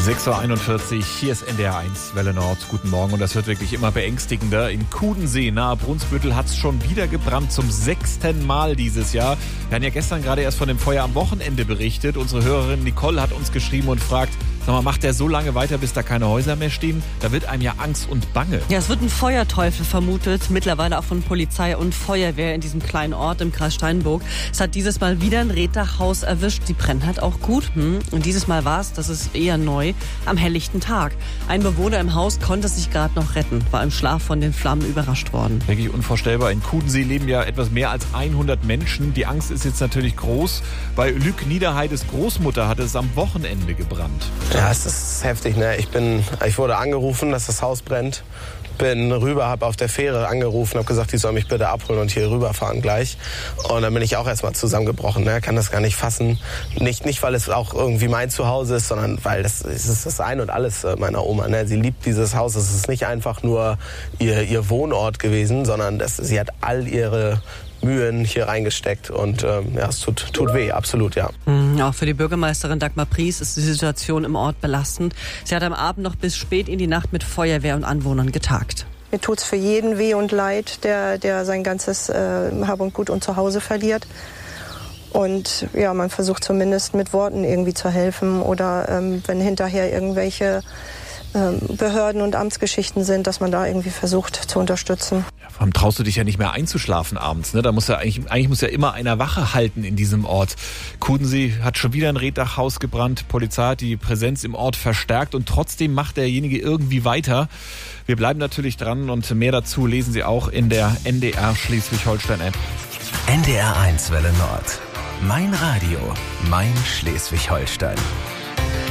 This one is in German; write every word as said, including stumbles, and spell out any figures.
sechs Uhr einundvierzig, hier ist N D R eins, Welle Nord. Guten Morgen, und das wird wirklich immer beängstigender. In Kudensee nahe Brunsbüttel hat es schon wieder gebrannt, zum sechsten Mal dieses Jahr. Wir haben ja gestern gerade erst von dem Feuer am Wochenende berichtet. Unsere Hörerin Nicole hat uns geschrieben und fragt, sag mal, macht der so lange weiter, bis da keine Häuser mehr stehen? Da wird einem ja Angst und Bange. Ja, es wird ein Feuerteufel vermutet, mittlerweile auch von Polizei und Feuerwehr in diesem kleinen Ort im Kreis Steinburg. Es hat dieses Mal wieder ein Reetdachhaus erwischt. Die brennen halt auch gut. Hm. Und dieses Mal war es, das ist eher neu, am helllichten Tag. Ein Bewohner im Haus konnte sich gerade noch retten, war im Schlaf von den Flammen überrascht worden. Wirklich unvorstellbar. In Kudensee leben ja etwas mehr als hundert Menschen. Die Angst ist jetzt natürlich groß. Bei Lüg Niederheides Großmutter hat es am Wochenende gebrannt. Ja, es ist heftig, ne? Ich bin, ich wurde angerufen, dass das Haus brennt. Bin rüber, habe auf der Fähre angerufen, habe gesagt, die soll mich bitte abholen und hier rüberfahren gleich. Und dann bin ich auch erstmal zusammengebrochen. Ne? Kann das gar nicht fassen. Nicht, nicht, weil es auch irgendwie mein Zuhause ist, sondern weil das, es ist das Ein und Alles meiner Oma. Ne? Sie liebt dieses Haus. Es ist nicht einfach nur ihr, ihr Wohnort gewesen, sondern das, sie hat all ihre Mühen hier reingesteckt und ähm, ja, es tut, tut weh, absolut, ja. Mhm, auch für die Bürgermeisterin Dagmar Pries ist die Situation im Ort belastend. Sie hat am Abend noch bis spät in die Nacht mit Feuerwehr und Anwohnern getagt. Mir tut's für jeden weh und leid, der, der sein ganzes äh, Hab und Gut und Zuhause verliert. Und ja, man versucht zumindest mit Worten irgendwie zu helfen oder ähm, wenn hinterher irgendwelche ähm, Behörden- und Amtsgeschichten sind, dass man da irgendwie versucht zu unterstützen. Ja, vor allem traust du dich ja nicht mehr einzuschlafen abends. Ne? Da muss ja eigentlich, eigentlich muss ja immer einer Wache halten in diesem Ort. Kudensee hat schon wieder ein Reetdachhaus gebrannt. Polizei hat die Präsenz im Ort verstärkt und trotzdem macht derjenige irgendwie weiter. Wir bleiben natürlich dran und mehr dazu lesen Sie auch in der N D R Schleswig-Holstein-App. N D R eins Welle Nord. Mein Radio, mein Schleswig-Holstein.